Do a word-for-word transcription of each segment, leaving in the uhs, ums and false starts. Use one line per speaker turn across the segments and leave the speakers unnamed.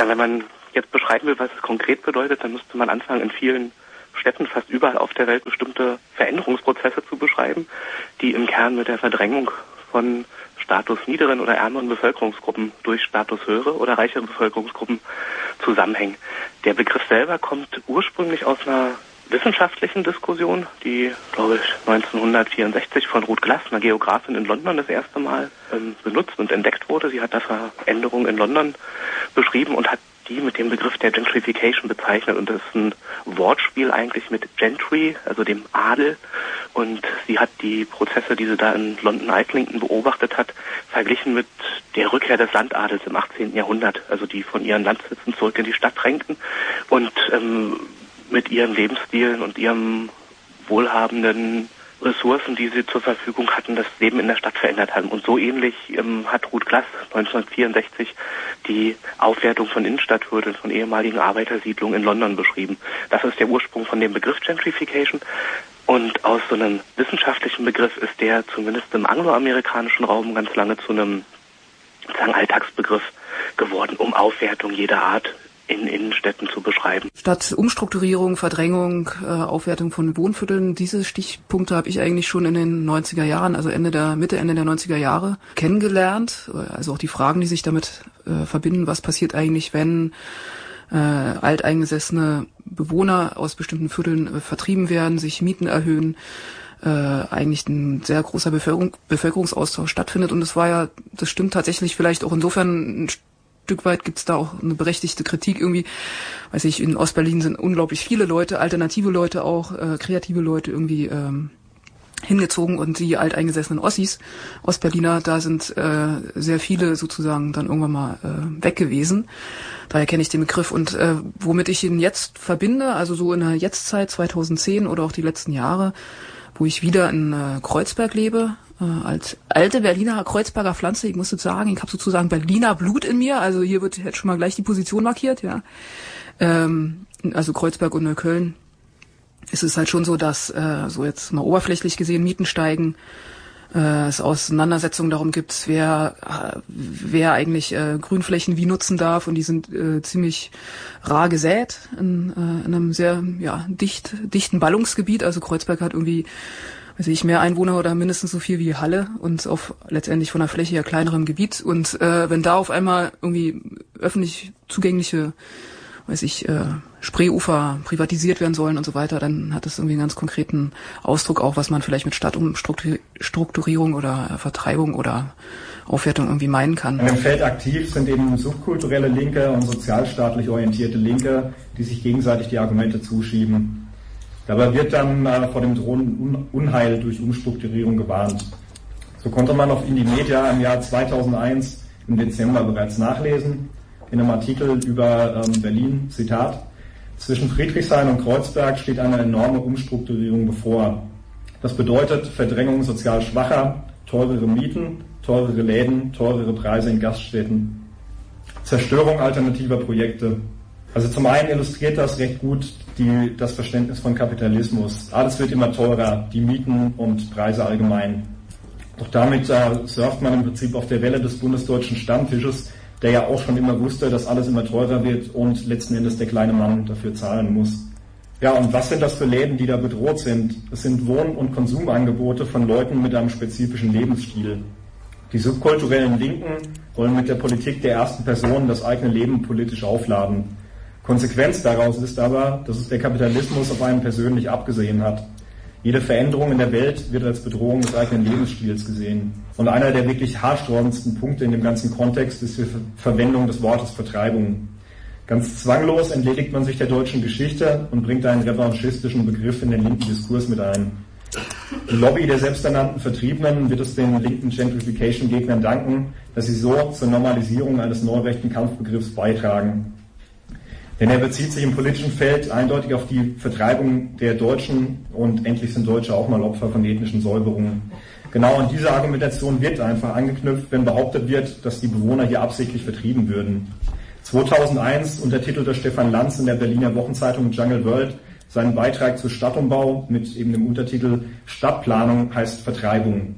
Na, wenn man jetzt beschreiben will, was es konkret bedeutet, dann müsste man anfangen, in vielen Städten fast überall auf der Welt bestimmte Veränderungsprozesse zu beschreiben, die im Kern mit der Verdrängung von statusniederen oder ärmeren Bevölkerungsgruppen durch statushöhere oder reichere Bevölkerungsgruppen zusammenhängen. Der Begriff selber kommt ursprünglich aus einer wissenschaftlichen Diskussion, die, glaube ich, neunzehnhundertvierundsechzig von Ruth Glass, einer Geografin in London, das erste Mal ähm, benutzt und entdeckt wurde. Sie hat da Veränderungen in London beschrieben und hat die mit dem Begriff der Gentrification bezeichnet. Und das ist ein Wortspiel eigentlich mit Gentry, also dem Adel. Und sie hat die Prozesse, die sie da in London-Islington beobachtet hat, verglichen mit der Rückkehr des Landadels im achtzehnten Jahrhundert, also die von ihren Landsitzen zurück in die Stadt drängten und ähm, mit ihren Lebensstilen und ihrem wohlhabenden Ressourcen, die sie zur Verfügung hatten, das Leben in der Stadt verändert haben. Und so ähnlich ähm, hat Ruth Glass neunzehnhundertvierundsechzig die Aufwertung von Innenstadtvierteln, von ehemaligen Arbeitersiedlungen in London beschrieben. Das ist der Ursprung von dem Begriff Gentrification. Und aus so einem wissenschaftlichen Begriff ist der zumindest im angloamerikanischen Raum ganz lange zu einem sozusagen Alltagsbegriff geworden, um Aufwertung jeder Art in Innenstädten zu beschreiben.
Statt Umstrukturierung, Verdrängung, äh, Aufwertung von Wohnvierteln, diese Stichpunkte habe ich eigentlich schon in den neunziger Jahren, also Ende der Mitte, Ende der neunziger Jahre kennengelernt. Also auch die Fragen, die sich damit äh, verbinden, was passiert eigentlich, wenn äh, alteingesessene Bewohner aus bestimmten Vierteln äh, vertrieben werden, sich Mieten erhöhen, äh, eigentlich ein sehr großer Bevölkerung, Bevölkerungsaustausch stattfindet. Und es war ja, das stimmt tatsächlich vielleicht auch insofern ein Stück weit gibt's da auch eine berechtigte Kritik irgendwie. Weiß ich, in Ostberlin sind unglaublich viele Leute, alternative Leute auch, äh, kreative Leute irgendwie ähm, hingezogen und die alteingesessenen Ossis, Ostberliner, da sind äh, sehr viele sozusagen dann irgendwann mal äh, weg gewesen. Daher kenne ich den Begriff und äh, womit ich ihn jetzt verbinde, also so in der Jetztzeit zweitausendzehn oder auch die letzten Jahre, wo ich wieder in äh, Kreuzberg lebe, äh, als alte Berliner Kreuzberger Pflanze. Ich muss jetzt sagen, ich habe sozusagen Berliner Blut in mir, also hier wird jetzt schon mal gleich die Position markiert, ja. Ähm, also Kreuzberg und Neukölln. Es ist halt schon so, dass äh, so jetzt mal oberflächlich gesehen Mieten steigen, äh, es Auseinandersetzungen darum gibt, wer äh, wer eigentlich äh, Grünflächen wie nutzen darf, und die sind äh, ziemlich rar gesät in, äh, in einem sehr ja dicht dichten Ballungsgebiet. Also Kreuzberg hat irgendwie, weiß ich, mehr Einwohner oder mindestens so viel wie Halle und auf letztendlich von der Fläche her kleinerem Gebiet. Und äh, wenn da auf einmal irgendwie öffentlich zugängliche, weiß ich, äh, Spreeufer privatisiert werden sollen und so weiter, dann hat das irgendwie einen ganz konkreten Ausdruck auch, was man vielleicht mit Stadtumstrukturierung oder Vertreibung oder Aufwertung irgendwie meinen kann.
An dem Feld aktiv sind eben subkulturelle Linke und sozialstaatlich orientierte Linke, die sich gegenseitig die Argumente zuschieben. Dabei wird dann äh, vor dem drohenden Unheil durch Umstrukturierung gewarnt. So konnte man auf Indymedia im Jahr zweitausendeins im Dezember bereits nachlesen, in einem Artikel über ähm, Berlin, Zitat: Zwischen Friedrichshain und Kreuzberg steht eine enorme Umstrukturierung bevor. Das bedeutet Verdrängung sozial Schwacher, teurere Mieten, teurere Läden, teurere Preise in Gaststätten, Zerstörung alternativer Projekte. Also zum einen illustriert das recht gut die, das Verständnis von Kapitalismus. Alles wird immer teurer, die Mieten und Preise allgemein. Doch damit äh, surft man im Prinzip auf der Welle des bundesdeutschen Stammtisches, der ja auch schon immer wusste, dass alles immer teurer wird und letzten Endes der kleine Mann dafür zahlen muss. Ja, und was sind das für Läden, die da bedroht sind? Es sind Wohn- und Konsumangebote von Leuten mit einem spezifischen Lebensstil. Die subkulturellen Linken wollen mit der Politik der ersten Person das eigene Leben politisch aufladen. Konsequenz daraus ist aber, dass es der Kapitalismus auf einen persönlich abgesehen hat. Jede Veränderung in der Welt wird als Bedrohung des eigenen Lebensstils gesehen. Und einer der wirklich haarsträubendsten Punkte in dem ganzen Kontext ist die Verwendung des Wortes Vertreibung. Ganz zwanglos entledigt man sich der deutschen Geschichte und bringt einen revanchistischen Begriff in den linken Diskurs mit ein. Die Lobby der selbsternannten Vertriebenen wird es den linken Gentrification-Gegnern danken, dass sie so zur Normalisierung eines neurechten Kampfbegriffs beitragen. Denn er bezieht sich im politischen Feld eindeutig auf die Vertreibung der Deutschen, und endlich sind Deutsche auch mal Opfer von ethnischen Säuberungen. Genau an diese Argumentation wird einfach angeknüpft, wenn behauptet wird, dass die Bewohner hier absichtlich vertrieben würden. zweitausendeins untertitelte Stefan Lanz in der Berliner Wochenzeitung Jungle World seinen Beitrag zu Stadtumbau mit eben dem Untertitel Stadtplanung heißt Vertreibung.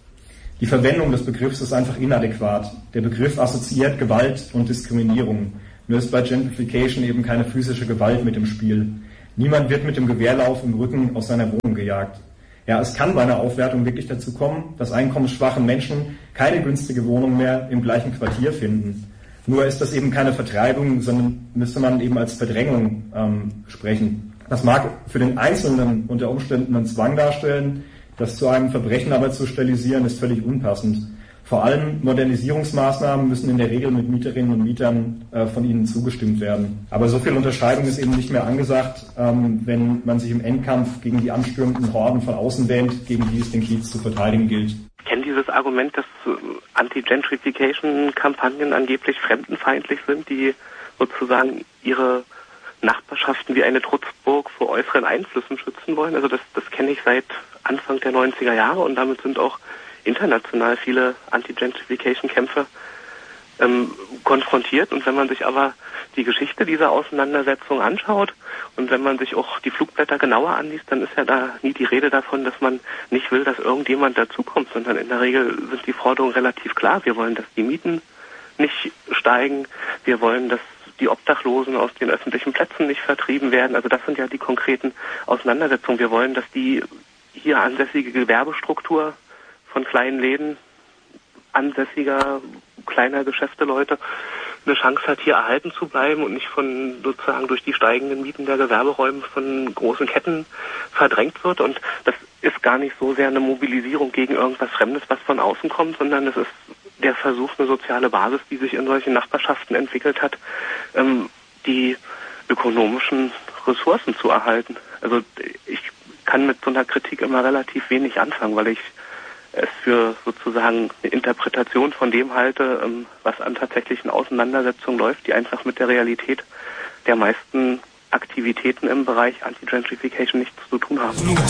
Die Verwendung des Begriffs ist einfach inadäquat. Der Begriff assoziiert Gewalt und Diskriminierung. Nur ist bei Gentrification eben keine physische Gewalt mit im Spiel. Niemand wird mit dem Gewehrlauf im Rücken aus seiner Wohnung gejagt. Ja, es kann bei einer Aufwertung wirklich dazu kommen, dass einkommensschwache Menschen keine günstige Wohnung mehr im gleichen Quartier finden. Nur ist das eben keine Vertreibung, sondern müsste man eben als Verdrängung ähm, sprechen. Das mag für den Einzelnen unter Umständen einen Zwang darstellen, das zu einem Verbrechen aber zu stilisieren, ist völlig unpassend. Vor allem Modernisierungsmaßnahmen müssen in der Regel mit Mieterinnen und Mietern äh, von ihnen zugestimmt werden. Aber so viel Unterscheidung ist eben nicht mehr angesagt, ähm, wenn man sich im Endkampf gegen die anstürmenden Horden von außen wähnt, gegen die es den Kiez zu verteidigen gilt.
Ich kenne dieses Argument, dass Anti-Gentrification-Kampagnen angeblich fremdenfeindlich sind, die sozusagen ihre Nachbarschaften wie eine Trutzburg vor äußeren Einflüssen schützen wollen. Also das, das kenne ich seit Anfang der neunziger Jahre und damit sind auch international viele Anti-Gentrification-Kämpfe ähm, konfrontiert. Und wenn man sich aber die Geschichte dieser Auseinandersetzung anschaut und wenn man sich auch die Flugblätter genauer anliest, dann ist ja da nie die Rede davon, dass man nicht will, dass irgendjemand dazukommt, sondern in der Regel sind die Forderungen relativ klar. Wir wollen, dass die Mieten nicht steigen. Wir wollen, dass die Obdachlosen aus den öffentlichen Plätzen nicht vertrieben werden. Also das sind ja die konkreten Auseinandersetzungen. Wir wollen, dass die hier ansässige Gewerbestruktur von kleinen Läden, ansässiger, kleiner Geschäfteleute eine Chance hat, hier erhalten zu bleiben und nicht von sozusagen durch die steigenden Mieten der Gewerberäume von großen Ketten verdrängt wird. Und das ist gar nicht so sehr eine Mobilisierung gegen irgendwas Fremdes, was von außen kommt, sondern es ist der Versuch, eine soziale Basis, die sich in solchen Nachbarschaften entwickelt hat, ähm, die ökonomischen Ressourcen zu erhalten. Also ich kann mit so einer Kritik immer relativ wenig anfangen, weil ich es für sozusagen eine Interpretation von dem halte, was an tatsächlichen Auseinandersetzungen läuft, die einfach mit der Realität der meisten Aktivitäten im Bereich Anti-Gentrification nichts zu tun haben.